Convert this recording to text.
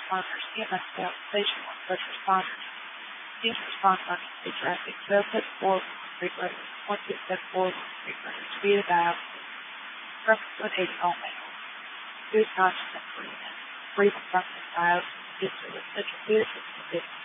responders, EMS staff, station one, first responders. These response emergency traffic, 1274 street road, 1274 street road, speed about trucks 180 only. Use constant breathing. Breathing from the styles, get to the central vehicle,